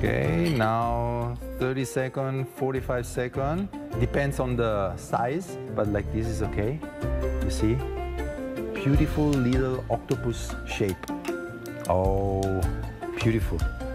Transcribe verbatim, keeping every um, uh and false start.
Okay, now thirty second, forty-five second. Depends on the size, but like this is okay. You see? Beautiful little octopus shape. Oh, beautiful.